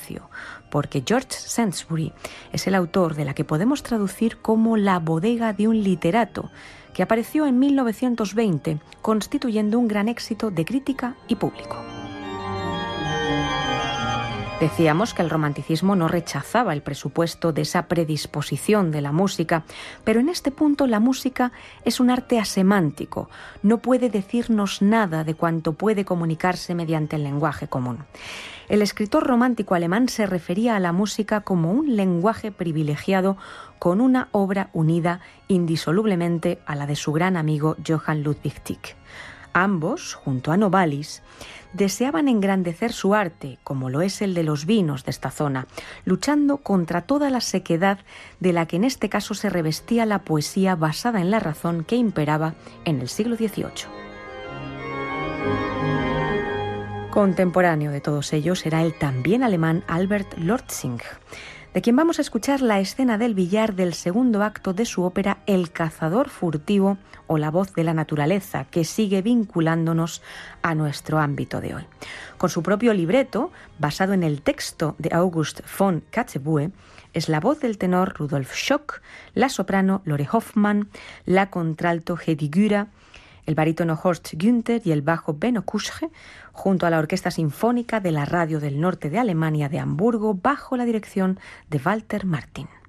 palacio, porque George Saintsbury es el autor de la que podemos traducir como La bodega de un literato, que apareció en 1920, constituyendo un gran éxito de crítica y público. Decíamos que el romanticismo no rechazaba el presupuesto de esa predisposición de la música, pero en este punto la música es un arte asemántico, no puede decirnos nada de cuanto puede comunicarse mediante el lenguaje común. El escritor romántico alemán se refería a la música como un lenguaje privilegiado con una obra unida indisolublemente a la de su gran amigo Johann Ludwig Tieck. Ambos, junto a Novalis, deseaban engrandecer su arte, como lo es el de los vinos de esta zona, luchando contra toda la sequedad de la que en este caso se revestía la poesía basada en la razón que imperaba en el siglo XVIII. Contemporáneo de todos ellos era el también alemán Albert Lortzing, de quien vamos a escuchar la escena del billar del segundo acto de su ópera El cazador furtivo o La voz de la naturaleza, que sigue vinculándonos a nuestro ámbito de hoy. Con su propio libreto, basado en el texto de August von Kotzebue, es la voz del tenor Rudolf Schock, la soprano Lore Hoffmann, la contralto Hedi Güra, el barítono Horst Günther y el bajo Benno Kuschke, junto a la Orquesta Sinfónica de la Radio del Norte de Alemania de Hamburgo, bajo la dirección de Walter Martin.